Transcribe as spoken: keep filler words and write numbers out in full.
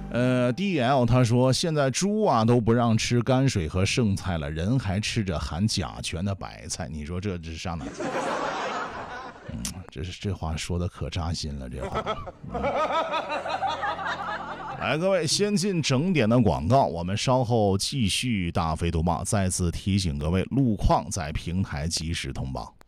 呃 D L 他说现在猪啊都不让吃泔水和剩菜了，人还吃着含甲醛的白菜，你说这是上哪？嗯，这是这话说的可扎心了，这话。嗯、来，各位先进整点的广告，我们稍后继续大飞读报。再次提醒各位，路况在平台及时通报。